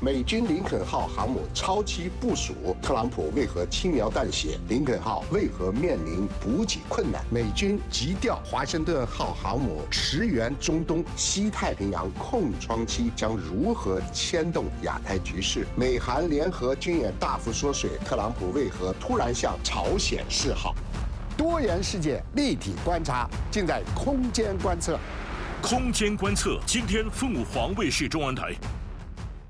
美军林肯号航母超期部署，特朗普为何轻描淡写？林肯号为何面临补给困难？美军急调华盛顿号航母驰援中东，西太平洋空窗期将如何牵动亚太局势？美韩联合军演大幅缩水，特朗普为何突然向朝鲜示好？多元世界立体观察，尽在空间观测。 空间观测，今天凤凰卫视中文台。